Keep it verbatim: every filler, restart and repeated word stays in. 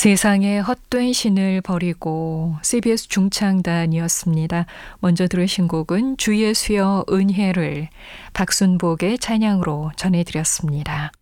세상에 헛된 신을 버리고 씨비에스 중창단이었습니다. 먼저 들으신 곡은 주 예수여 은혜를 박순복의 찬양으로 전해드렸습니다.